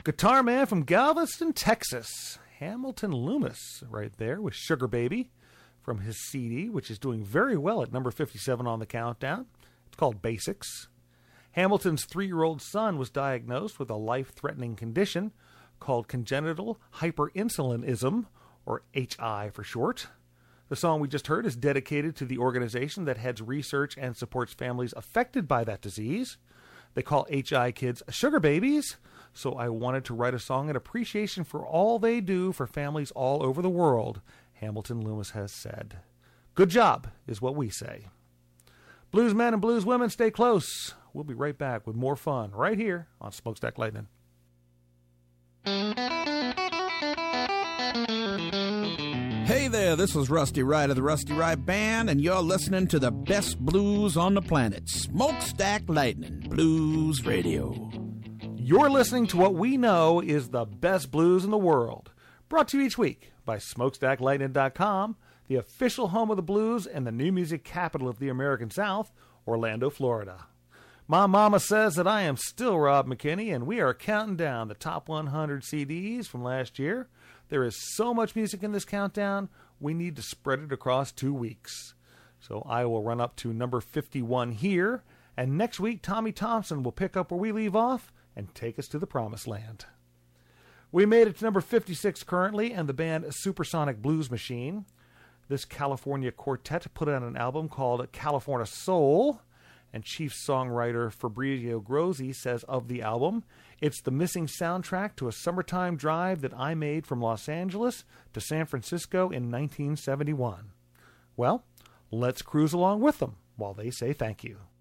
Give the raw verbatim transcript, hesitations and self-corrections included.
Guitar man from Galveston, Texas. Hamilton Loomis right there with Sugar Baby from his C D, which is doing very well at number fifty-seven on the countdown. It's called Basics. Hamilton's three-year-old son was diagnosed with a life-threatening condition called congenital hyperinsulinism, or H I for short. The song we just heard is dedicated to the organization that heads research and supports families affected by that disease. They call H I kids sugar babies, so I wanted to write a song in appreciation for all they do for families all over the world, Hamilton Loomis has said. Good job, is what we say. Blues men and blues women, stay close. We'll be right back with more fun right here on Smokestack Lightning. Hey there, this is Rusty Wright of the Rusty Wright Band, and you're listening to the best blues on the planet, Smokestack Lightning Blues Radio. You're listening to what we know is the best blues in the world, brought to you each week by smokestack lightning dot com, the official home of the blues and the new music capital of the American South, Orlando, Florida. My mama says that I am still Rob McKinney, and we are counting down the top one hundred C Ds from last year. There is so much music in this countdown, we need to spread it across two weeks. So I will run up to number fifty-one here, and next week Tommy Thompson will pick up where we leave off and take us to the promised land. We made it to number fifty-six currently, and the band Supersonic Blues Machine. This California quartet put out an album called California Soul, and chief songwriter Fabrizio Grossi says of the album, it's the missing soundtrack to a summertime drive that I made from Los Angeles to San Francisco in nineteen seventy-one. Well, let's cruise along with them while they say thank you.